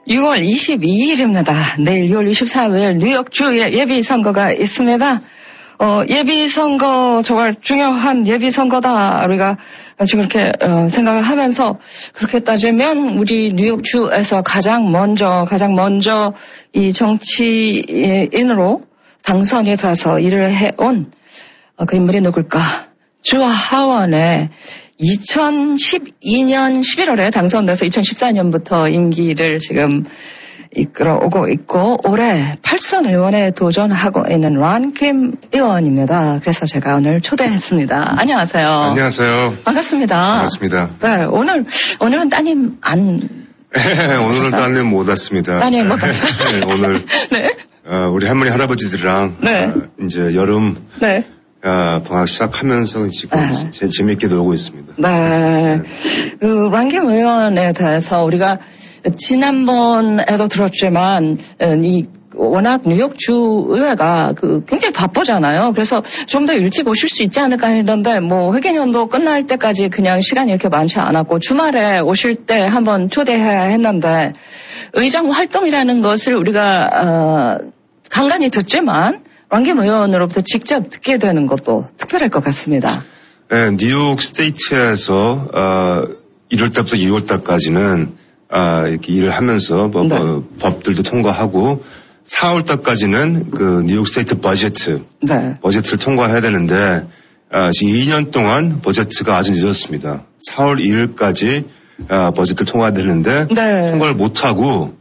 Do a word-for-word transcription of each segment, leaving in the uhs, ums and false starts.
유월 이십이일입니다. 내일 유월 이십사일 뉴욕주에 예비선거가 있습니다. 어, 예비선거 정말 중요한 예비선거다. 우리가 지금 그렇게 어, 생각을 하면서 그렇게 따지면 우리 뉴욕주에서 가장 먼저 가장 먼저 이 정치인으로 당선이 돼서 일을 해온 어, 그 인물이 누굴까? 주 하원의 이천십이년 십일월에 당선돼서 이천십사년부터 임기를 지금 이끌어오고 있고 올해 팔선 의원에 도전하고 있는 런 킴 의원입니다. 그래서 제가 오늘 초대했습니다. 안녕하세요. 안녕하세요. 반갑습니다. 반갑습니다. 네, 오늘 오늘은 따님 안 오늘은 따님 못 왔습니다. 따님 못 왔어요. 네, 오늘 네. 어, 우리 할머니 할아버지들이랑 네. 어, 이제 여름 네. 어, 방학 시작하면서 지금 네. 제 재미있게 놀고 있습니다. 네. 그 런 킴 의원에 대해서 우리가 지난번에도 들었지만 이 워낙 뉴욕 주의회가 그 굉장히 바쁘잖아요. 그래서 좀 더 일찍 오실 수 있지 않을까 했는데 뭐 회계연도 끝날 때까지 그냥 시간이 이렇게 많지 않았고 주말에 오실 때 한번 초대해야 했는데 의정 활동이라는 것을 우리가 어, 간간히 듣지만 런 킴 의원으로부터 직접 듣게 되는 것도 특별할 것 같습니다. 네, 뉴욕 스테이트에서 어, 일월 달부터 이월 달까지는 아, 이렇게 일을 하면서 뭐, 네. 뭐, 법들도 통과하고 사월 달까지는 그 뉴욕 스테이트 버제트, 네. 버제트를 통과해야 되는데 아, 지금 이 년 동안 버제트가 아주 늦었습니다. 사월 이일까지 아, 버제트를 통과해야 되는데 네. 통과를 못하고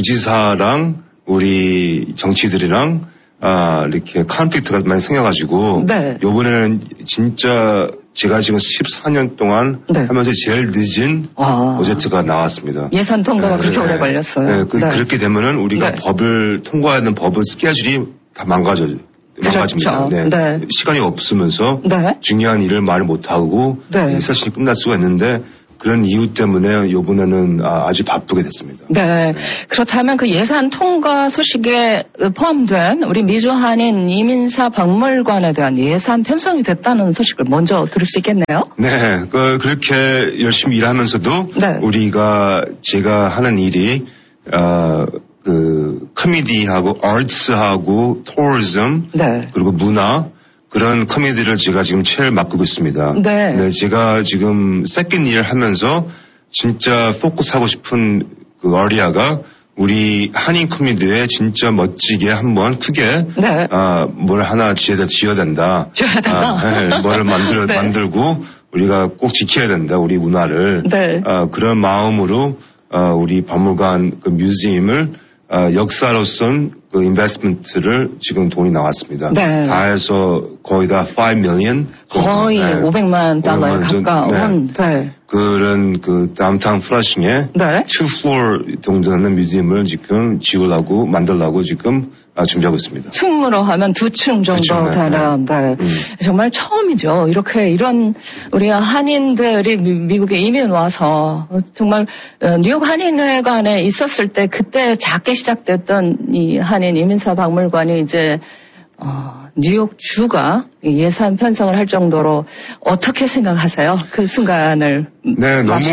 주지사랑 우리 정치들이랑 아, 이렇게 컨플릭트가 많이 생겨가지고 네. 이번에는 진짜 제가 지금 십사년 동안 네. 하면서 제일 늦은 아. 버제트가 나왔습니다. 예산 통과가 네. 그렇게 오래 걸렸어요. 네. 그, 네. 그렇게 되면은 우리가 네. 법을 통과해야 하는 법을 스케줄이 다 망가져, 망가집니다. 그렇죠. 네. 네. 시간이 없으면서 네. 중요한 일을 말 못하고 네. 사실 끝날 수가 있는데 그런 이유 때문에 이번에는 아주 바쁘게 됐습니다. 네. 그렇다면 그 예산 통과 소식에 포함된 우리 미주 한인 이민사 박물관에 대한 예산 편성이 됐다는 소식을 먼저 들을 수 있겠네요. 네. 그, 그렇게 열심히 일하면서도 네. 우리가 제가 하는 일이 어, 그 코미디하고 아트하고 토리즘 네. 그리고 문화 그런 커뮤니티를 제가 지금 제일 맡고 있습니다. 네. 네, 제가 지금 세컨드 일 하면서 진짜 포커스하고 싶은 그 어리아가 우리 한인 커뮤니티에 진짜 멋지게 한번 크게 네. 아, 뭘 하나 지어야, 지어야 된다. 지어야 된다. 아, 네, 뭘 만들어 네. 만들고 우리가 꼭 지켜야 된다. 우리 문화를. 네. 아, 그런 마음으로 아, 우리 박물관 그 뮤지엄을 아, 역사로선 그 인베스트먼트를 지금 돈이 나왔습니다. 네. 다 해서 거의 다 오 밀리언 거의 네. 오백만 달러에 가까운 네. 네. 그런 그 다운타운 플러싱에 네. 투 플로어 정도는 뮤지엄을 지금 지으려고 만들려고 지금 아, 준비하고 있습니다. 층으로 하면 두 층 정도 되는 네. 네. 음. 정말 처음이죠. 이렇게 이런 우리 한인들이 미, 미국에 이민 와서 정말 뉴욕 한인회관에 있었을 때 그때 작게 시작됐던 이 한인 이민사 박물관이 이제 어, 뉴욕 주가 예산 편성을 할 정도로 어떻게 생각하세요? 그 순간을 네, 너무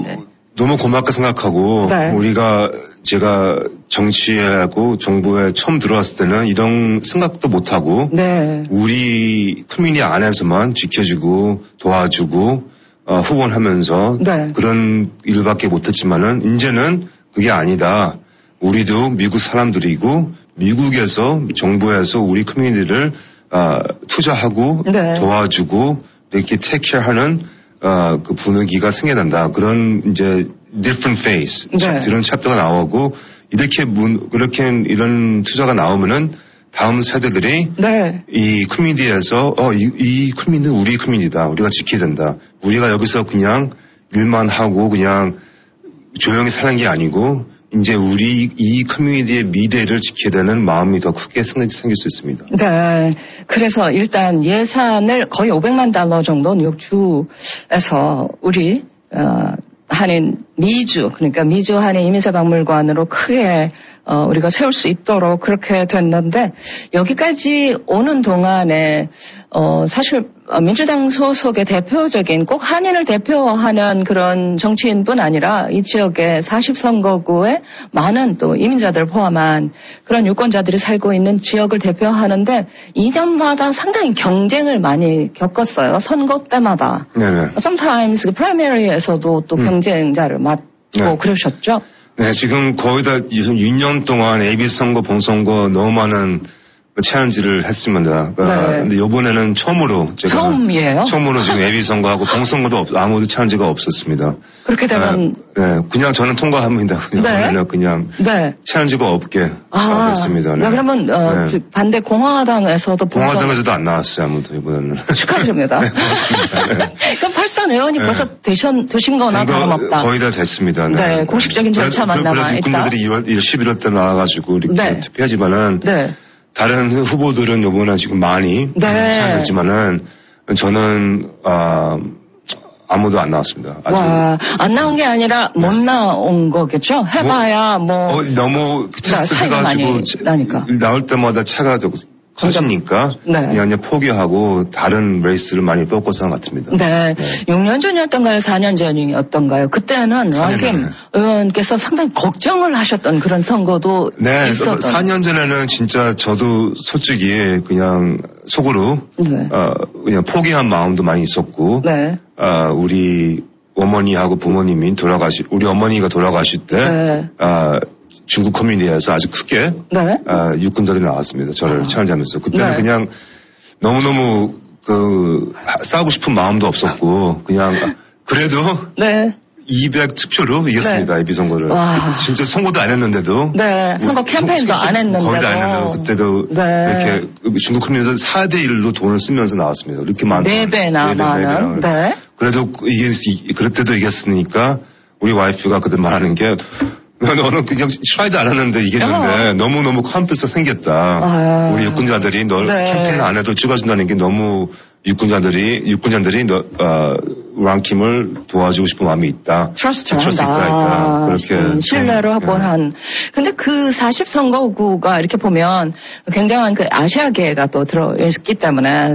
너무 고맙게 생각하고 네. 우리가 제가 정치하고 정부에 처음 들어왔을 때는 이런 생각도 못하고 네. 우리 커뮤니티 안에서만 지켜주고 도와주고 어, 후원하면서 네. 그런 일밖에 못했지만은 이제는 그게 아니다. 우리도 미국 사람들이고 미국에서 정부에서 우리 커뮤니티를 어, 투자하고 네. 도와주고 이렇게 테이크케어하는 어, 그 분위기가 생겨난다. 그런 이제 different phase 네. 이런 챕터가 나오고 이렇게 문 그렇게 이런 투자가 나오면은 다음 세대들이 네. 이 커뮤니티에서 어, 이, 이 커뮤니티는 우리 커뮤니티다. 우리가 지켜야 된다. 우리가 여기서 그냥 일만 하고 그냥 조용히 사는 게 아니고 이제 우리 이 커뮤니티의 미래를 지켜야 되는 마음이 더 크게 생길 수 있습니다. 네. 그래서 일단 예산을 거의 오백만 달러 정도 뉴욕주에서 우리 어, 한인 미주 그러니까 미주 한인 이민사 박물관으로 크게 어, 우리가 세울 수 있도록 그렇게 됐는데 여기까지 오는 동안에 어, 사실 민주당 소속의 대표적인 꼭 한인을 대표하는 그런 정치인뿐 아니라 이 지역의 사십 선거구에 많은 또 이민자들 포함한 그런 유권자들이 살고 있는 지역을 대표하는데 이 년마다 상당히 경쟁을 많이 겪었어요. 선거 때마다. 네네. Sometimes 그 프라이머리에서도 또 음. 경쟁자를 맡고 네. 그러셨죠? 네, 지금 거의 다 육 년 동안 에이비씨 선거, 본선거 너무 많은 챌린지를 했습니다. 그러니까 네. 근데 이번에는 처음으로 제가 처음이에요? 처음으로 지금 에이비씨 선거하고 본선거도 없, 아무도 챌린지가 없었습니다. 그렇게 되면 네, 네 그냥 저는 통과합니다. 그냥 네. 그냥 네. 챌린지가 없게 아, 됐습니다. 네. 그러면 어, 네. 반대 공화당에서도 본선... 공화당에서도 안 나왔어요 아무도 이번에는. 축하드립니다. 네, 네. 그럼 팔선 의원이 네. 벌써 되신 되신거나 다름없다. 거의 다 됐습니다. 네, 네 공식적인 절차만 남아 있다. 유권자들이 이월 십일월 때 나와가지고 이렇게 네. 투표하지만은. 네. 다른 후보들은 요번에 지금 많이 네. 찾았지만은 저는 아 아무도 안 나왔습니다. 아주. 와, 안 나온 게 아니라 못 네. 나온 거겠죠? 해봐야 뭐, 뭐 어, 너무 테스트 해가지고 나니까. 나올 때마다 차가 커지니까 네. 그냥, 그냥 포기하고 다른 레이스를 많이 뽑고서 같습니다. 네. 네. 육 년 전이었던가요? 사 년 전이었던가요? 그때는 왕김 의원께서 상당히 걱정을 하셨던 그런 선거도 네, 있었던. 사 년 전에는 진짜 저도 솔직히 그냥 속으로 네. 어, 그냥 포기한 마음도 많이 있었고 네. 어, 우리 어머니하고 부모님이 돌아가시 우리 어머니가 돌아가실 때 네. 어, 중국 커뮤니티에서 아주 크게 네. 아, 유권자들이 나왔습니다. 저를 아. 챌린지하면서 그때는 네. 그냥 너무너무 그 싸우고 싶은 마음도 없었고 그냥 그래도 네. 이백 투표로 이겼습니다. 네. 에이비 선거를. 와. 진짜 선거도 안 했는데도 네. 선거 캠페인도 안 했는데도 거의 다 안 했는데도 그때도 네. 이렇게 중국 커뮤니티에서 사 대 일로 돈을 쓰면서 나왔습니다. 이렇게 많은 네 배나 많은 네. 그래도 이게 그때도 이겼으니까 우리 와이프가 그때 말하는 게 너는 그냥 트라이도 안 했는데 이겼는데 어. 너무너무 컴플렉스가 생겼다. 아. 우리 유권자들이 널 네. 캠페인 안 해도 찍어준다는 게 너무 유권자들이, 유권자들이 너, 어, 왕킴을 도와주고 싶은 마음이 있다. 트러스트 한다. 그렇게. 신뢰를 음, 한. 근데 그 사십 선거구가 이렇게 보면 굉장한 그 아시아계가 또 들어있기 때문에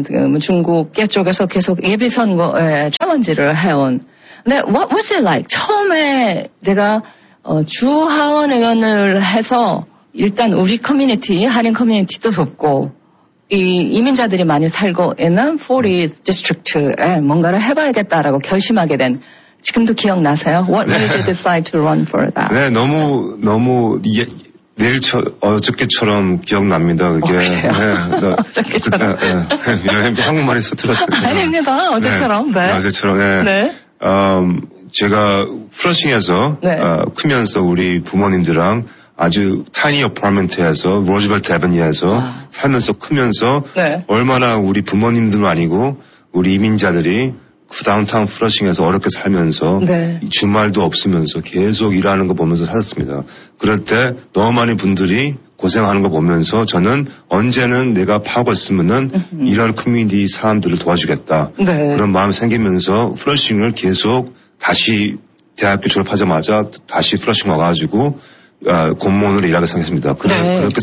중국계 쪽에서 계속 예비 선거에 챌린지를 해온. 근데 what was it like? 처음에 내가 어, 주 하원 의원을 해서 일단 우리 커뮤니티, 한인 커뮤니티도 돕고 이 이민자들이 많이 살고 있는 사십 디스트릭트에 뭔가를 해봐야겠다라고 결심하게 된 지금도 기억나세요? What made you decide to run for that? 네, 너무 너무 예, 내일 처, 어저께처럼 기억납니다. 그게. 어, 네, 어저께처럼. 네, 네, 한국말이 서툴었어요. 아닙니다. 어제처럼. 네. 네. 어제처럼. 네. 네. 음, 제가 플러싱에서 네. 어, 크면서 우리 부모님들랑 아주 타이니 어파트먼트에서 로즈벨트 애버니에서 아. 살면서 크면서 네. 얼마나 우리 부모님들도 아니고 우리 이민자들이 그 다운타운 플러싱에서 어렵게 살면서 네. 주말도 없으면서 계속 일하는 거 보면서 살았습니다. 그럴 때 너무 많은 분들이 고생하는 거 보면서 저는 언제는 내가 파고 있으면은 음흠. 이런 커뮤니티 사람들을 도와주겠다. 네. 그런 마음이 생기면서 플러싱을 계속 다시 대학교 졸업하자마자 다시 플러싱 와가지고 어, 공무원으로 일하게 생겼습니다. 그래, 네. 그렇게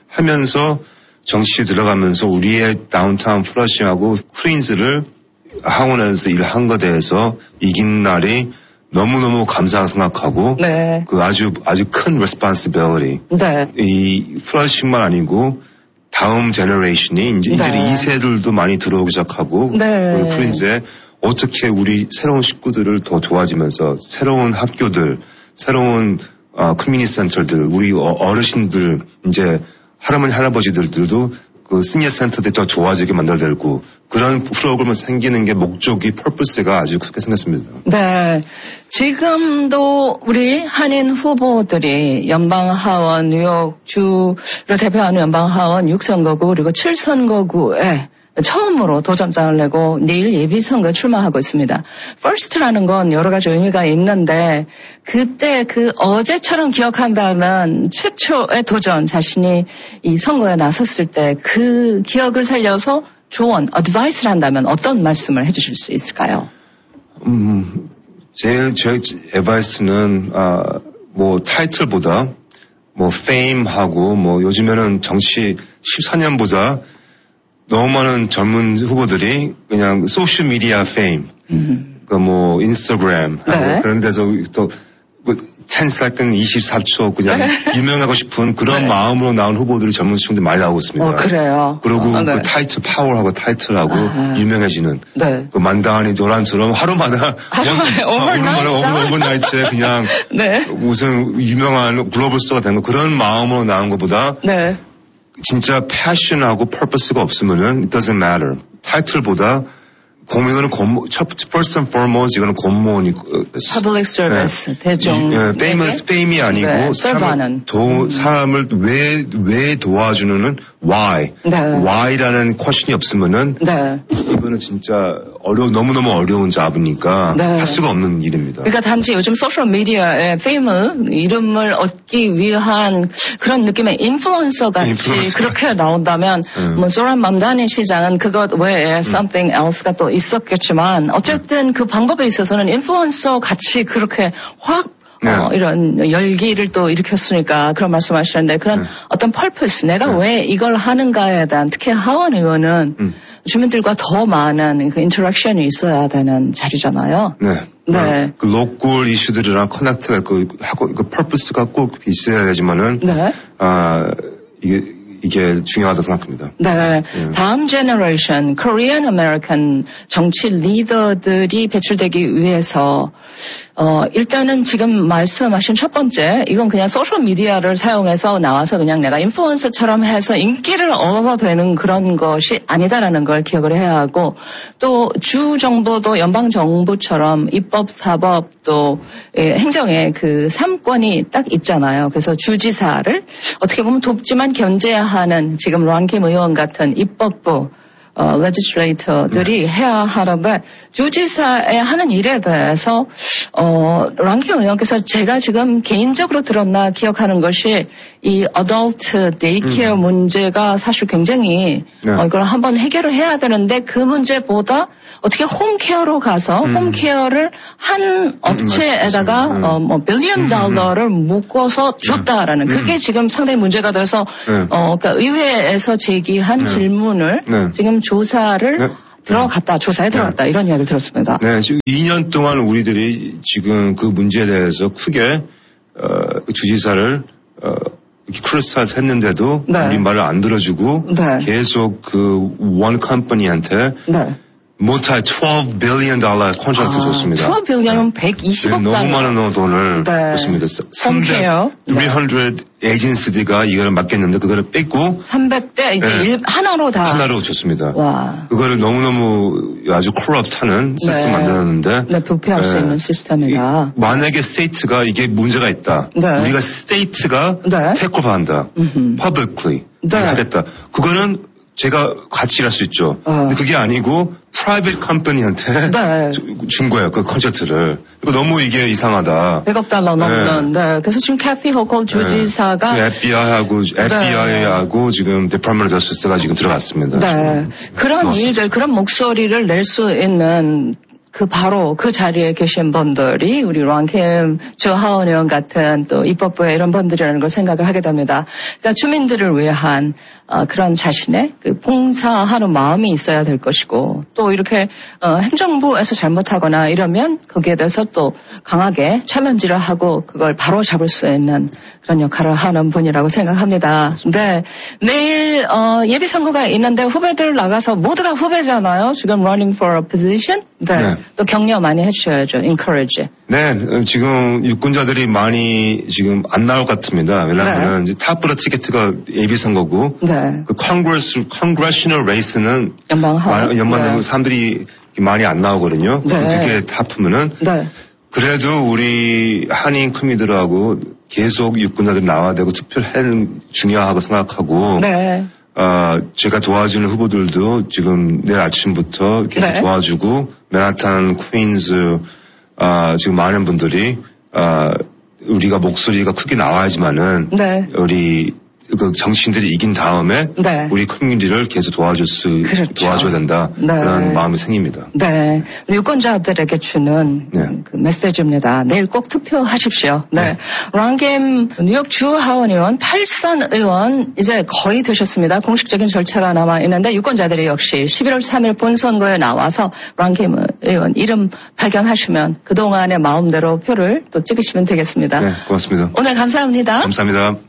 하면서 정치에 들어가면서 우리의 다운타운 플러싱하고 퀸즈를 학원에서 일한 것에 대해서 이긴 날이 너무너무 감사하게 생각하고 네. 그 아주 아주 큰 responsibility. 네. 이 플러싱만 아니고 다음 제너레이션이 이제 네. 이 세들도 많이 들어오기 시작하고 네. 퀸즈에 어떻게 우리 새로운 식구들을 더 도와주면서 새로운 학교들, 새로운 어, 커뮤니티 센터들, 우리 어르신들, 이제 할아버지, 할아버지들도 그 시니어 센터들이 더 좋아지게 만들어들고 그런 프로그램이 생기는 게 목적이, 퍼포스가 아주 크게 생겼습니다. 네. 지금도 우리 한인 후보들이 연방하원, 뉴욕주를 대표하는 연방하원 육 선거구 그리고 칠 선거구에 처음으로 도전장을 내고 내일 예비선거에 출마하고 있습니다. 퍼스트라는 건 여러 가지 의미가 있는데 그때 그 어제처럼 기억한다면 최초의 도전 자신이 이 선거에 나섰을 때 그 기억을 살려서 조언, 어드바이스를 한다면 어떤 말씀을 해주실 수 있을까요? 음, 제, 제 에바이스는 아, 뭐 타이틀보다 뭐 페임하고 뭐 요즘에는 정치 십사 년보다 너무 많은 젊은 후보들이 그냥 소셜 미디어 페임, 음. 그 뭐 인스타그램 네. 그런 데서 또 뭐 ten second 이십사 초 그냥 유명하고 싶은 그런 네. 마음으로 나온 후보들이 젊은 친구들이 많이 나오고 있습니다. 어, 그래요. 그리고 어, 네. 그 타이틀 파워하고 타이틀하고 아, 유명해지는 네. 그 만다니 도란처럼 하루마다 그냥 오버나이트 오버나이트에 그냥 네. 무슨 유명한 글로벌 스타가 된 거 그런 마음으로 나온 것보다 네. 진짜 패션하고 퍼포스가 없으면은 it doesn't matter. 타이틀보다 공무 이거는 공무 첫 first and foremost 이거는 공무원이 public service 네. 대중 예, famous fame이 아니고 네, 사람을 도 음. 사람을 왜 왜 도와주는 why 네. why라는 퀘션이 없으면은 네. 이거는 진짜 어려 너무 너무 어려운 잡이니까 네. 할 수가 없는 일입니다. 그러니까 단지 요즘 소셜 미디어에 페임을 이름을 얻기 위한 그런 느낌의 인플루언서 같이 인플루언서. 그렇게 나온다면 음. 뭐 소란 맘다니 시장은 그것 외에 음. something else가 또 있었겠지만 어쨌든 음. 그 방법에 있어서는 인플루언서 같이 그렇게 확 네. 어, 이런 열기를 또 일으켰으니까 그런 말씀하시는데 그런 네. 어떤 펄프스 내가 네. 왜 이걸 하는가에 대한 특히 하원 의원은 음. 주민들과 더 많은 그 인터랙션이 있어야 되는 자리잖아요. 네. 네. 그 로컬 이슈들이랑 커넥트가 그 하고 그 펄프스가 꼭 있어야 되지만은 네. 아 이게 이게 중요하다고 생각합니다. 네. 네. 다음 제너레이션 코리안 아메리칸 정치 리더들이 배출되기 위해서 어 일단은 지금 말씀하신 첫 번째 이건 그냥 소셜 미디어를 사용해서 나와서 그냥 내가 인플루언서처럼 해서 인기를 얻어서 되는 그런 것이 아니다라는 걸 기억을 해야 하고 또 주 정부도 연방 정부처럼 입법, 사법 또 예, 행정의 그 삼권이 딱 있잖아요. 그래서 주지사를 어떻게 보면 돕지만 견제하는 지금 런킴 의원 같은 입법부 어, 레지슬레이터들이 네. 해야 하는데 주지사의 하는 일에 대해서 어, 런킴 의원께서 제가 지금 개인적으로 들었나 기억하는 것이 이 어덜트 데이케어 음. 문제가 사실 굉장히 네. 어, 이걸 한번 해결을 해야 되는데 그 문제보다 어떻게 홈케어로 가서 음. 홈케어를 한 업체에다가 음. 어, 뭐 빌리언 달러를 음. 묶어서 줬다라는 음. 그게 지금 상당히 문제가 돼서 네. 어, 그러니까 의회에서 제기한 네. 질문을 네. 지금 조사를 네. 들어갔다, 조사에 들어갔다 네. 이런 이야기를 들었습니다. 네, 지금 이 년 동안 우리들이 지금 그 문제에 대해서 크게 어, 주지사를 어, 크리스타스 했는데도 네. 우리 말을 안 들어주고 네. 계속 그 원 컴퍼니한테 네. 못할 십이 빌리언 달러 콘트랙트 아, 줬습니다. 십이 빌리언은 네. 백이십억 달러. 너무 많은 돈을 네. 줬습니다. 삼백, 삼백 에이전시들가 이걸 맡겼는데 그거를 뺏고 삼백 대 이제 네. 일, 하나로 다 하나로 줬습니다. 와. 그거를 너무너무 아주 콜럽트하는 시스템 네. 만들었는데 네, 부패할 네. 수 있는 시스템이다. 이, 만약에 스테이트가 이게 문제가 있다. 네. 우리가 스테이트가 네. 테이크오버한다. publicly 네. 하겠다. 그거는 제가 같이 일할 수 있죠. 어. 근데 그게 아니고 프라이빗 컴퍼니한테 네. 준 거예요. 그 콘서트를. 이거 너무 이게 이상하다. 백억 달러 넘는. 네. 네. 그래서 지금 캐티 호컬 주지사가 네. 에프비아이하고 에프비아이하고 네. 지금 디파트먼트 오브 저스티스가 지금 들어갔습니다. 네. 지금. 그런 넣었습니다. 일들, 그런 목소리를 낼 수 있는 그 바로 그 자리에 계신 분들이 우리 런킴 주하원 의원 같은 또 입법부의 이런 분들이라는 걸 생각을 하게 됩니다. 그러니까 주민들을 위한 어, 그런 자신의 그 봉사하는 마음이 있어야 될 것이고 또 이렇게 어, 행정부에서 잘못하거나 이러면 거기에 대해서 또 강하게 챌린지를 하고 그걸 바로 잡을 수 있는 그런 역할을 하는 분이라고 생각합니다. 네, 내일 어, 예비 선거가 있는데 후배들 나가서 모두 다 후배잖아요. 지금 running for a position. 네. 네. 또 격려 많이 해주셔야죠. encourage. 네, 지금 유권자들이 많이 지금 안 나올 것 같습니다. 왜냐하면 네. 탑브라 티켓트가 예비 선거고. 네. 그 컨그레스, 컨그레셔널 레이스는 연방하 연방 네. 사람들이 많이 안 나오거든요. 네. 그게 합하면은 네. 그래도 우리 한인 커뮤니티들하고 계속 유권자들이 나와야 되고 투표를 하는 중요하다고 생각하고. 네. 아, 제가 도와주는 후보들도 지금 내일 아침부터 계속 네. 도와주고 맨하탄, 퀸즈, 아, 지금 많은 분들이 아, 우리가 목소리가 크게 나와야지만은 네. 우리 그 정치인들이 이긴 다음에 네. 우리 커뮤니티를 계속 도와줄 수 그렇죠. 도와줘야 된다 네. 그런 마음이 생깁니다. 네, 유권자들에게 주는 네. 그 메시지입니다. 내일 꼭 투표하십시오. 네, 네. 랑김 뉴욕 주 하원의원 팔선 의원 이제 거의 되셨습니다. 공식적인 절차가 남아 있는데 유권자들이 역시 십일월 삼일 본선거에 나와서 랑김 의원 이름 발견하시면 그 동안의 마음대로 표를 또 찍으시면 되겠습니다. 네, 고맙습니다. 오늘 감사합니다. 감사합니다.